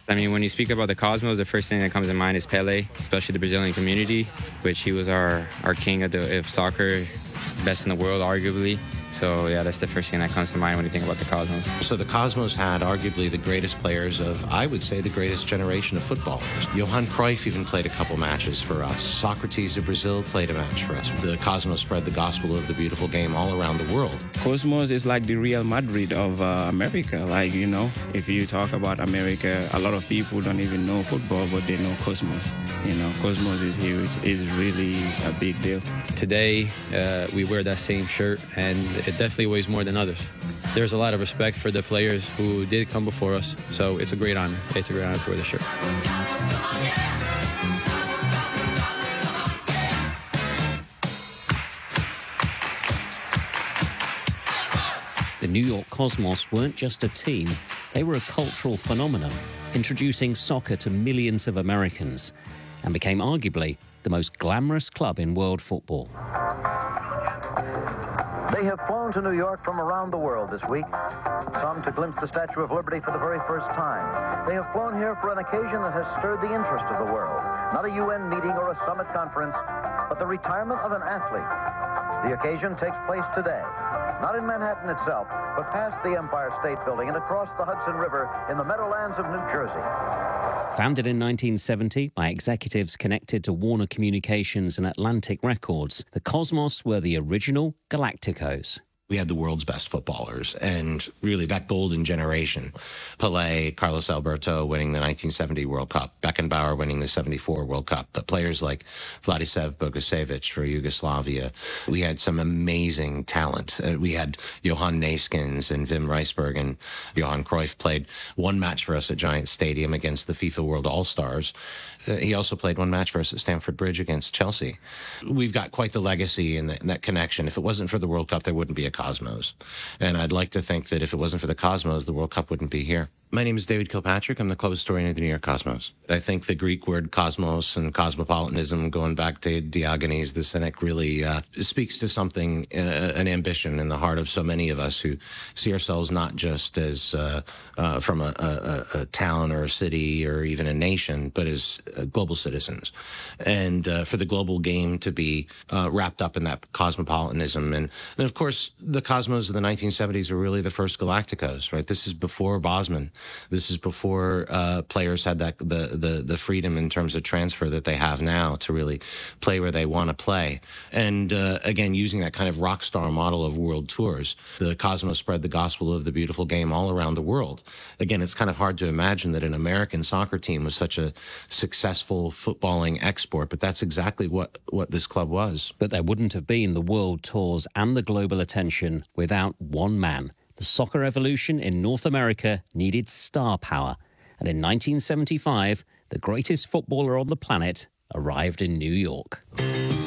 I mean, when you speak about the Cosmos, the first thing that comes to mind is Pele, especially the Brazilian community, which he was our king of soccer, best in the world, arguably. So, yeah, that's the first thing that comes to mind when you think about the Cosmos. So the Cosmos had arguably the greatest players of, I would say, the greatest generation of footballers. Johan Cruyff even played a couple matches for us. Socrates of Brazil played a match for us. The Cosmos spread the gospel of the beautiful game all around the world. Cosmos is like the Real Madrid of America. Like, you know, if you talk about America, a lot of people don't even know football, but they know Cosmos. You know, Cosmos is huge. It's really a big deal. Today, we wear that same shirt, and it definitely weighs more than others. There's a lot of respect for the players who did come before us, so it's a great honor. It's a great honor to wear the shirt. The New York Cosmos weren't just a team, they were a cultural phenomenon, introducing soccer to millions of Americans, and became arguably the most glamorous club in world football. They have flown to New York from around the world this week, some to glimpse the Statue of Liberty for the very first time. They have flown here for an occasion that has stirred the interest of the world. Not a UN meeting or a summit conference, but the retirement of an athlete. The occasion takes place today, not in Manhattan itself, but past the Empire State Building and across the Hudson River in the Meadowlands of New Jersey. Founded in 1970 by executives connected to Warner Communications and Atlantic Records, the Cosmos were the original Galacticos. We had the world's best footballers, and really that golden generation. Pelé, Carlos Alberto winning the 1970 World Cup, Beckenbauer winning the 74 World Cup, but players like Vladislav Bogusevic for Yugoslavia. We had some amazing talent. We had Johan Neeskens and Wim Rijsberg, and Johan Cruyff played one match for us at Giant Stadium against the FIFA World All-Stars. He also played one match for us at Stamford Bridge against Chelsea. We've got quite the legacy in that connection. If it wasn't for the World Cup, there wouldn't be a Cosmos. And I'd like to think that if it wasn't for the Cosmos, the World Cup wouldn't be here. My name is David Kilpatrick. I'm the club historian of the New York Cosmos. I think the Greek word cosmos and cosmopolitanism, going back to Diogenes the Cynic, really speaks to something, an ambition in the heart of so many of us who see ourselves not just as from a town or a city or even a nation, but as global citizens. And for the global game to be wrapped up in that cosmopolitanism. And of course, the Cosmos of the 1970s were really the first Galacticos, right? This is before Bosman. This is before players had that the freedom in terms of transfer that they have now to really play where they want to play. And again, using that kind of rock star model of world tours, the Cosmos spread the gospel of the beautiful game all around the world. Again, it's kind of hard to imagine that an American soccer team was such a successful footballing export, but that's exactly what this club was. But there wouldn't have been the world tours and the global attention without one man. The soccer evolution in North America needed star power. And in 1975, the greatest footballer on the planet arrived in New York.